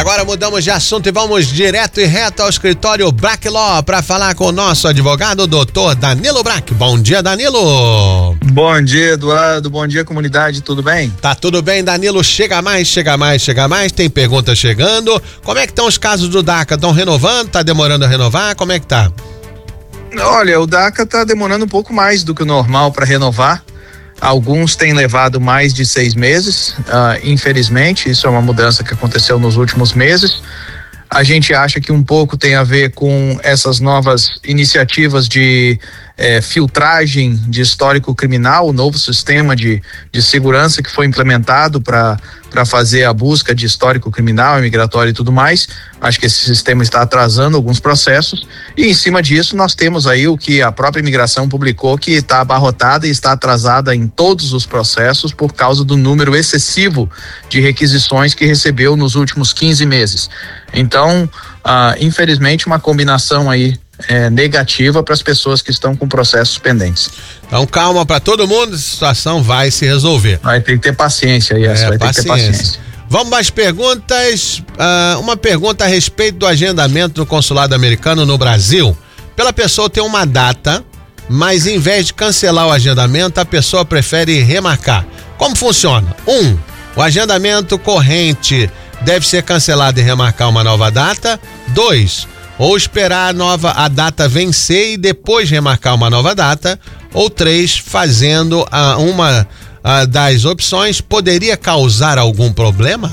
Agora mudamos de assunto e vamos direto e reto ao escritório Brack Law para falar com o nosso advogado, doutor Danilo Brack. Bom dia, Danilo. Bom dia, Eduardo. Bom dia, comunidade. Tudo bem? Tá tudo bem, Danilo. Chega mais. Tem perguntas chegando. Como é que estão os casos do DACA? Estão renovando? Tá demorando a renovar? Como é que tá? Olha, o DACA tá demorando um pouco mais do que o normal para renovar. Alguns têm levado mais de 6 meses, infelizmente. Isso é uma mudança que aconteceu nos últimos meses. A gente acha que um pouco tem a ver com essas novas iniciativas de filtragem de histórico criminal, o novo sistema de segurança que foi implementado para fazer a busca de histórico criminal, imigratório e tudo mais. Acho que esse sistema está atrasando alguns processos e em cima disso nós temos aí o que a própria imigração publicou, que está abarrotada e está atrasada em todos os processos por causa do número excessivo de requisições que recebeu nos últimos 15 meses. Então, infelizmente, uma combinação aí negativa para as pessoas que estão com processos pendentes. Então calma para todo mundo, a situação vai se resolver. Vai ter que ter paciência aí, vai ter que ter paciência. Vamos mais perguntas. Uma pergunta a respeito do agendamento do consulado americano no Brasil. Pela pessoa ter uma data, mas em vez de cancelar o agendamento, a pessoa prefere remarcar. Como funciona? O agendamento corrente deve ser cancelado e remarcar uma nova data. 2, ou esperar a data vencer e depois remarcar uma nova data. Ou 3, fazendo uma das opções, poderia causar algum problema?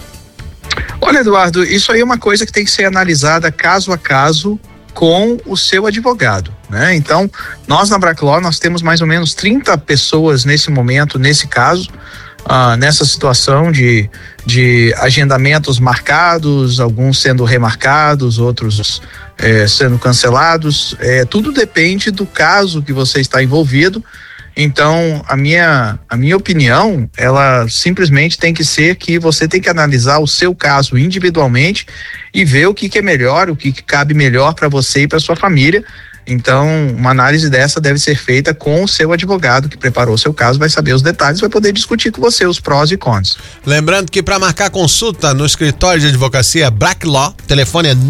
Olha, Eduardo, isso aí é uma coisa que tem que ser analisada caso a caso com o seu advogado, né? Então, nós na Brack Law, nós temos mais ou menos 30 pessoas nesse momento, nesse caso, nessa situação de agendamentos marcados, alguns sendo remarcados, outros sendo cancelados. Tudo depende do caso que você está envolvido. Então, a minha opinião, ela simplesmente tem que ser que você tem que analisar o seu caso individualmente e ver o que é melhor, o que cabe melhor para você e para sua família. Então, uma análise dessa deve ser feita com o seu advogado que preparou o seu caso, vai saber os detalhes, vai poder discutir com você os prós e cons. Lembrando que para marcar consulta no escritório de advocacia Brack Law, telefone é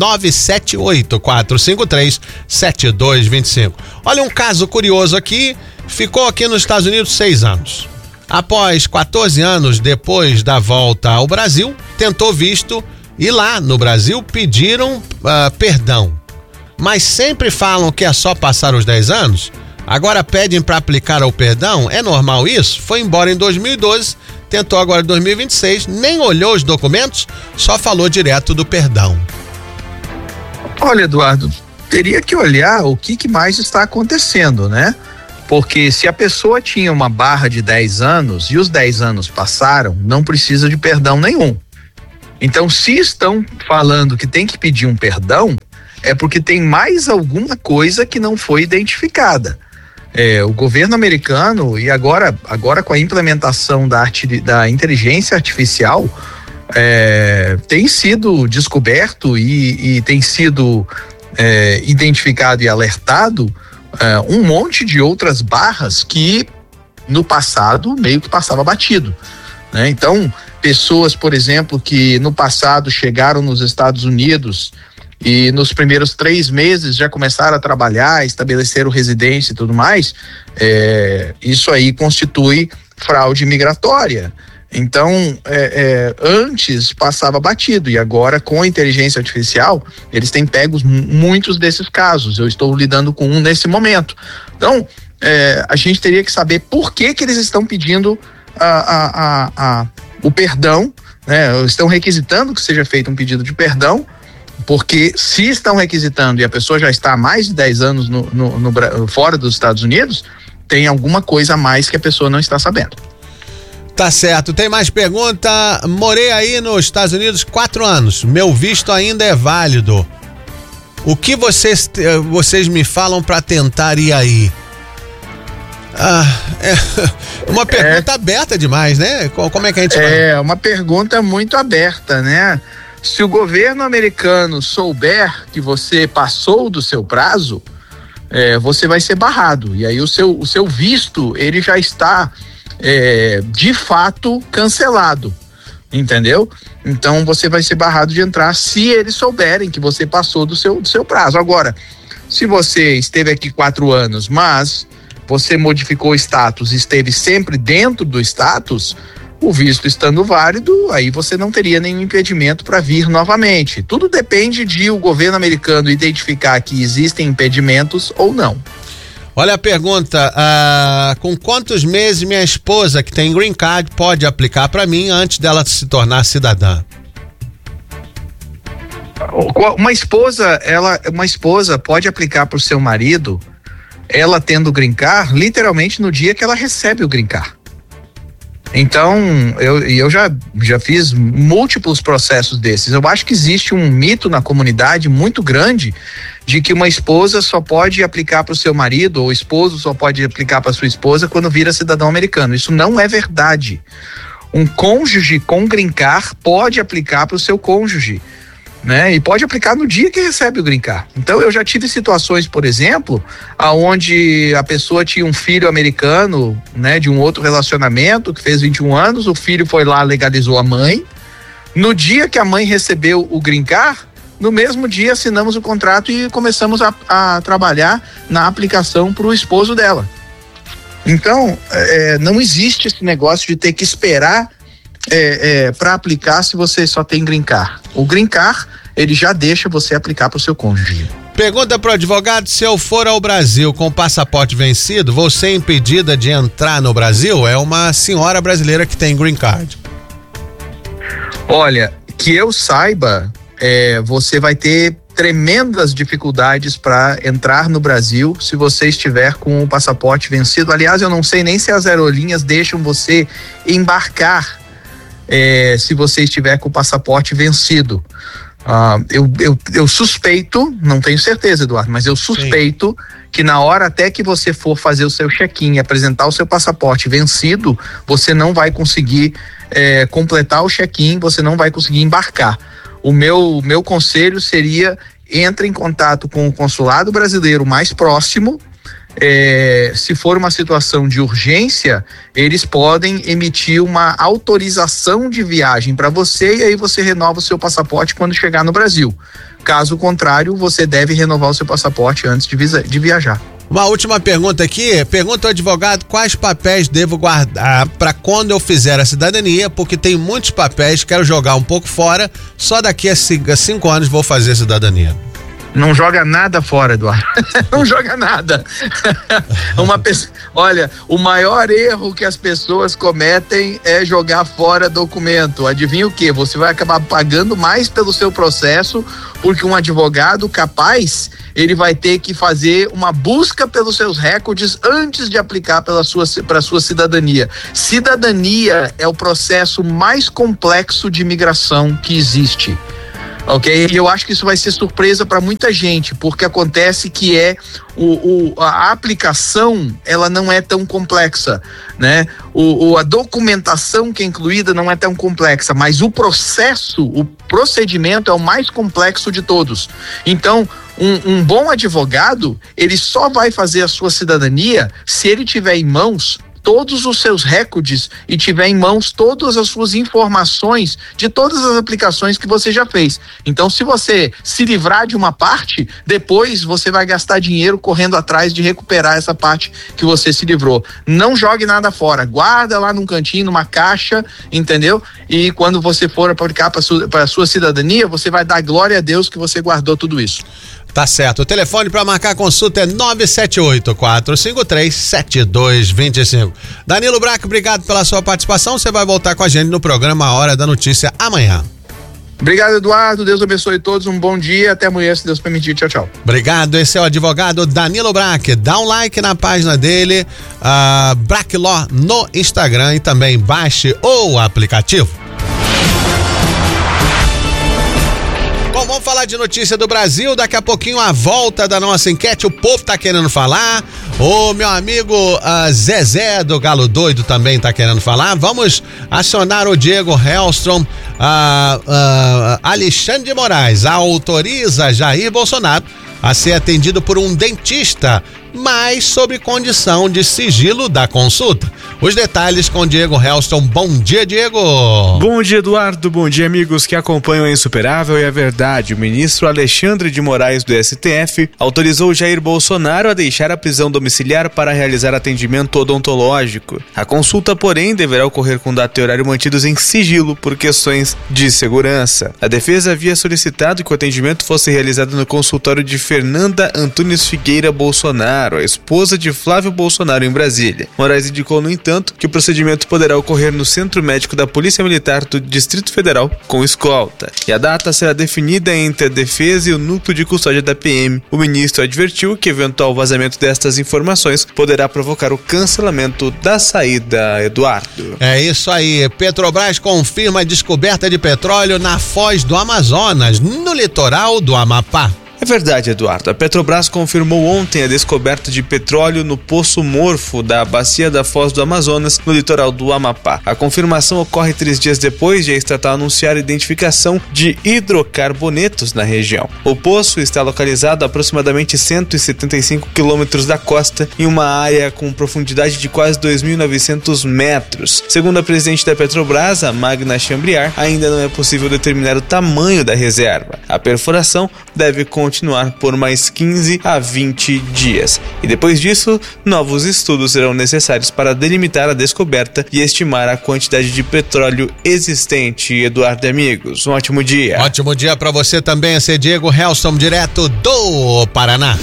978-453-7225. Olha um caso curioso aqui, ficou aqui nos Estados Unidos 6 anos. Após 14 anos depois da volta ao Brasil, tentou visto e lá no Brasil pediram perdão. Mas sempre falam que é só passar os 10 anos, agora pedem para aplicar o perdão. É normal isso? Foi embora em 2012, tentou agora em 2026, nem olhou os documentos, só falou direto do perdão. Olha, Eduardo, teria que olhar o que mais está acontecendo, né? Porque se a pessoa tinha uma barra de 10 anos e os 10 anos passaram, não precisa de perdão nenhum. Então, se estão falando que tem que pedir um perdão, é porque tem mais alguma coisa que não foi identificada. O governo americano, e agora com a implementação da inteligência artificial, tem sido descoberto e tem sido identificado e alertado um monte de outras barras que no passado meio que passava batido, né? Então, pessoas, por exemplo, que no passado chegaram nos Estados Unidos e nos primeiros 3 meses já começaram a trabalhar, estabeleceram residência e tudo mais, isso aí constitui fraude migratória. Então, antes passava batido e agora com a inteligência artificial, eles têm pegos muitos desses casos. Eu estou lidando com um nesse momento. Então, a gente teria que saber por que eles estão pedindo o perdão, né? Estão requisitando que seja feito um pedido de perdão, porque se estão requisitando e a pessoa já está há mais de 10 anos fora dos Estados Unidos, tem alguma coisa a mais que a pessoa não está sabendo. Tá certo, tem mais pergunta. Morei aí nos Estados Unidos 4 anos, meu visto ainda é válido. O que vocês me falam para tentar ir aí? Uma pergunta aberta demais, né? Como é que a gente fala? Uma pergunta muito aberta, né? Se o governo americano souber que você passou do seu prazo, você vai ser barrado. E aí o seu visto, ele já está de fato cancelado. entendeu? Então você vai ser barrado de entrar se eles souberem que você passou do seu prazo. Agora, se você esteve aqui 4 anos, mas você modificou o status e esteve sempre dentro do status, o visto estando válido, aí você não teria nenhum impedimento para vir novamente. Tudo depende de o governo americano identificar que existem impedimentos ou não. Olha a pergunta, com quantos meses minha esposa, que tem green card, pode aplicar para mim antes dela se tornar cidadã? Uma esposa pode aplicar para o seu marido, ela tendo green card, literalmente no dia que ela recebe o green card. Então, eu já fiz múltiplos processos desses. Eu acho que existe um mito na comunidade muito grande de que uma esposa só pode aplicar para o seu marido, ou o esposo só pode aplicar para sua esposa quando vira cidadão americano. Isso não é verdade. Um cônjuge com green card pode aplicar para o seu cônjuge, né? E pode aplicar no dia que recebe o green card. Então eu já tive situações, por exemplo, aonde a pessoa tinha um filho americano, né, de um outro relacionamento, que fez 21 anos, o filho foi lá, legalizou a mãe. No dia que a mãe recebeu o green card, no mesmo dia assinamos o contrato e começamos a trabalhar na aplicação para o esposo dela. Então, não existe esse negócio de ter que esperar para aplicar se você só tem green card. O green card, ele já deixa você aplicar para o seu cônjuge. Pergunta pro advogado: se eu for ao Brasil com passaporte vencido, vou ser impedida de entrar no Brasil? É uma senhora brasileira que tem green card. Olha, que eu saiba, você vai ter tremendas dificuldades para entrar no Brasil se você estiver com o passaporte vencido. Aliás, eu não sei nem se as aerolíneas deixam você embarcar se você estiver com o passaporte vencido. Eu suspeito, não tenho certeza, Eduardo, mas eu suspeito que na hora até que você for fazer o seu check-in e apresentar o seu passaporte vencido, você não vai conseguir completar o check-in, você não vai conseguir embarcar. O meu conselho seria: entre em contato com o consulado brasileiro mais próximo. Se for uma situação de urgência, eles podem emitir uma autorização de viagem para você, e aí você renova o seu passaporte quando chegar no Brasil. Caso contrário, você deve renovar o seu passaporte antes de viajar. Uma última pergunta aqui. Pergunta ao advogado: quais papéis devo guardar para quando eu fizer a cidadania? Porque tem muitos papéis, quero jogar um pouco fora, só daqui a 5 anos vou fazer a cidadania. Não joga nada fora, Eduardo. Não joga nada. Olha, o maior erro que as pessoas cometem é jogar fora documento. Adivinha o quê? Você vai acabar pagando mais pelo seu processo, porque um advogado capaz, ele vai ter que fazer uma busca pelos seus recordes antes de aplicar para a sua cidadania. Cidadania é o processo mais complexo de imigração que existe. Ok? E eu acho que isso vai ser surpresa para muita gente, porque acontece que a aplicação, ela não é tão complexa, né? A documentação que é incluída não é tão complexa, mas o procedimento é o mais complexo de todos. Então, um bom advogado, ele só vai fazer a sua cidadania se ele tiver em mãos todos os seus recordes e tiver em mãos todas as suas informações de todas as aplicações que você já fez. Então, se você se livrar de uma parte, depois você vai gastar dinheiro correndo atrás de recuperar essa parte que você se livrou. Não jogue nada fora, guarda lá num cantinho, numa caixa, entendeu? E quando você for aplicar para a sua cidadania, você vai dar glória a Deus que você guardou tudo isso. Tá certo. O telefone para marcar a consulta é 978-453-7225. Danilo Braque, obrigado pela sua participação. Você vai voltar com a gente no programa A Hora da Notícia amanhã. Obrigado, Eduardo. Deus abençoe todos. Um bom dia. Até amanhã, se Deus permitir. Tchau, tchau. Obrigado. Esse é o advogado Danilo Braque. Dá um like na página dele, Braque Law, no Instagram, e também baixe o aplicativo. Bom, vamos falar de notícia do Brasil. Daqui a pouquinho a volta da nossa enquete. O povo tá querendo falar. O meu amigo Zezé do Galo Doido também tá querendo falar. Vamos acionar o Diego Hellstrom. Alexandre de Moraes autoriza Jair Bolsonaro a ser atendido por um dentista mas sob condição de sigilo da consulta. Os detalhes com Diego Helston. Bom dia, Diego. Bom dia, Eduardo. Bom dia, amigos que acompanham a Insuperável e a Verdade. O ministro Alexandre de Moraes do STF autorizou Jair Bolsonaro a deixar a prisão domiciliar para realizar atendimento odontológico. A consulta, porém, deverá ocorrer com data e horário mantidos em sigilo por questões de segurança. A defesa havia solicitado que o atendimento fosse realizado no consultório de Fernanda Antunes Figueira Bolsonaro, a esposa de Flávio Bolsonaro, em Brasília. Moraes indicou, no entanto, que o procedimento poderá ocorrer no Centro Médico da Polícia Militar do Distrito Federal com escolta. E a data será definida entre a defesa e o núcleo de custódia da PM. O ministro advertiu que eventual vazamento destas informações poderá provocar o cancelamento da saída, Eduardo. É isso aí. Petrobras confirma a descoberta de petróleo na Foz do Amazonas, no litoral do Amapá. É verdade, Eduardo. A Petrobras confirmou ontem a descoberta de petróleo no Poço Morfo da Bacia da Foz do Amazonas, no litoral do Amapá. A confirmação ocorre 3 dias depois de a estatal anunciar a identificação de hidrocarbonetos na região. O poço está localizado a aproximadamente 175 quilômetros da costa, em uma área com profundidade de quase 2.900 metros. Segundo a presidente da Petrobras, a Magna Chambriard, ainda não é possível determinar o tamanho da reserva. A perfuração deve continuar por mais 15 a 20 dias. E depois disso, novos estudos serão necessários para delimitar a descoberta e estimar a quantidade de petróleo existente. Eduardo e amigos, um ótimo dia. Ótimo dia para você também, esse é Diego Helston, direto do Paraná.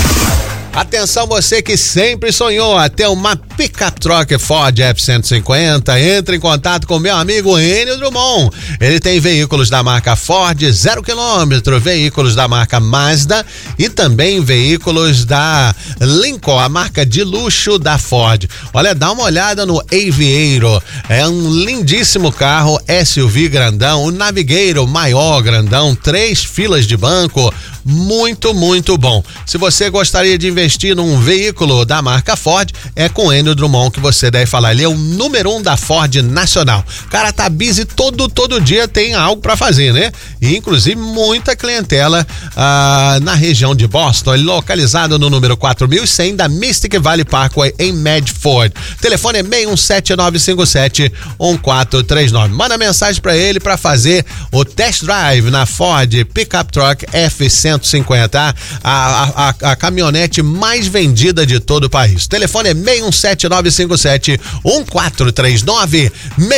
Atenção, você que sempre sonhou a ter uma pick-up truck Ford F-150, entre em contato com meu amigo Enio Drummond. Ele tem veículos da marca Ford 0 km, veículos da marca Mazda e também veículos da Lincoln, a marca de luxo da Ford. Olha, dá uma olhada no Aviator, é um lindíssimo carro, SUV grandão, o Navigator maior grandão, 3 filas de banco, muito, muito bom. Se você gostaria de investir num veículo da marca Ford, é com Enio Drummond que você deve falar. Ele é o número 1 da Ford nacional. Cara, tá busy todo dia, tem algo para fazer, né? E inclusive muita clientela na região de Boston, localizado no número 4100 da Mystic Valley Parkway em Medford. Telefone é 617-957-1439. Manda mensagem para ele para fazer o test drive na Ford Pickup Truck F-150, a caminhonete mais vendida de todo o país. O telefone é 617-957-1439,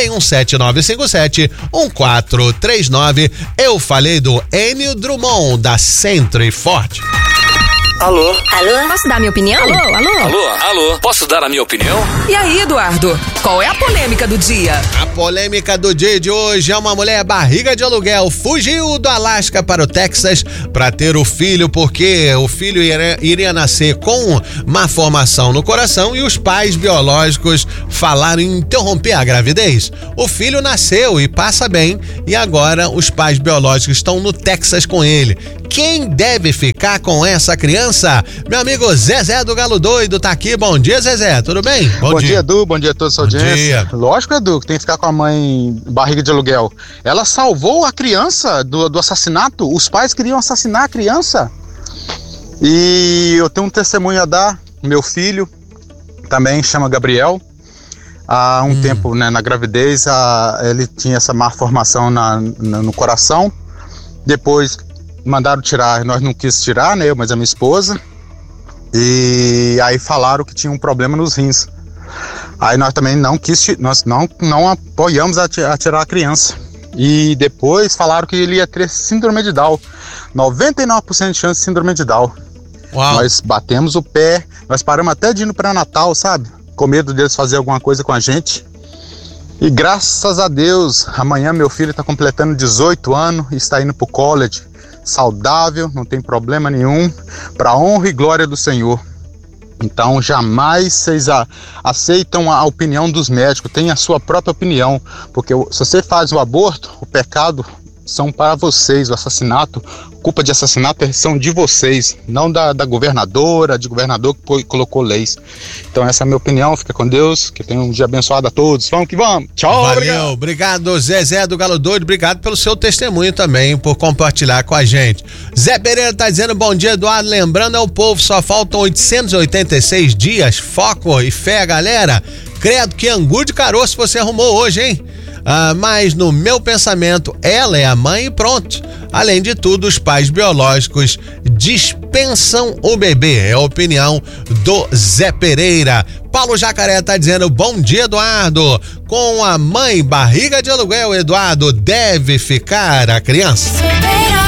617-957-1439. Eu falei do Enio Drummond, da Century Ford. Alô? Alô? Posso dar minha opinião? Alô? Posso dar a minha opinião? E aí, Eduardo? Qual é a polêmica do dia? A polêmica do dia de hoje é uma mulher barriga de aluguel. Fugiu do Alasca para o Texas para ter o filho, porque o filho iria nascer com má formação no coração e os pais biológicos falaram em interromper a gravidez. O filho nasceu e passa bem e agora os pais biológicos estão no Texas com ele. Quem deve ficar com essa criança? Meu amigo Zezé do Galo Doido tá aqui. Bom dia, Zezé, tudo bem? Bom dia, Edu, bom dia a toda a sua audiência. Lógico, Edu, que tem que ficar com a mãe barriga de aluguel. Ela salvou a criança do assassinato. Os pais queriam assassinar a criança. E eu tenho um testemunho a dar. Meu filho também chama Gabriel. Há um tempo, né, na gravidez, ele tinha essa má formação no coração. Depois mandaram tirar, nós não quis tirar, né, eu, mas a minha esposa, e aí falaram que tinha um problema nos rins. Aí nós também não apoiamos a tirar a criança. E depois falaram que ele ia ter síndrome de Down, 99% de chance de síndrome de Down. Uau. Nós batemos o pé, nós paramos até de ir no pré-natal, sabe, com medo deles fazer alguma coisa com a gente. E graças a Deus, amanhã meu filho está completando 18 anos e está indo pro college, saudável, não tem problema nenhum, para honra e glória do Senhor. Então jamais vocês aceitam a opinião dos médicos, tenha a sua própria opinião, porque se você faz o aborto, o pecado são para vocês. O assassinato, culpa de assassinato são de vocês, não da governadora, de governador que colocou leis. Então essa é a minha opinião, fica com Deus, que tenham um dia abençoado a todos. Vamos que vamos. Tchau. Valeu, obrigado Zezé do Galo Doido, obrigado pelo seu testemunho também, por compartilhar com a gente. Zé Pereira tá dizendo bom dia, Eduardo, lembrando ao povo, só faltam 886 dias, foco e fé, galera. Credo, que angu de caroço você arrumou hoje, hein? Mas no meu pensamento, ela é a mãe e pronto. Além de tudo, os pais biológicos dispensam o bebê. É a opinião do Zé Pereira. Paulo Jacaré tá dizendo, bom dia, Eduardo. Com a mãe barriga de aluguel, Eduardo, deve ficar a criança.